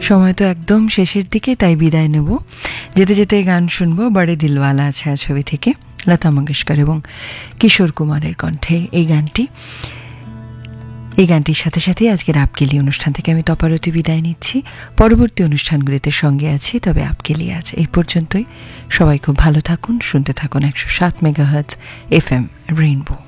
সময় তো একদম শেষের দিকে, তাই বিদায় নেব। যেতে যেতে গান শুনবো বড়ে দিলওয়ালা আছে ছবি থেকে, লতা মঙ্গেশকর এবং কিশোর কুমারের কণ্ঠে এই গানটির সাথে সাথে আজকের আপকেলি অনুষ্ঠান থেকে আমি তপারতি বিদায় নিচ্ছি। পরবর্তী অনুষ্ঠানগুলিতে সঙ্গে আছি, তবে আপকেলি আজ এই পর্যন্তই। সবাই খুব ভালো থাকুন, শুনতে থাকুন 107 মেগাহার্টজ FM রেইনবো।